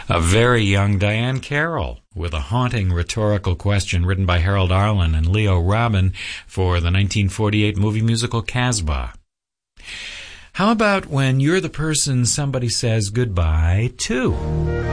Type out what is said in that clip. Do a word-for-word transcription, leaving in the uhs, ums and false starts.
A very young Diane Carroll with a haunting rhetorical question written by Harold Arlen and Leo Robin for the nineteen forty-eight movie musical Casbah. How about when you're the person somebody says goodbye to?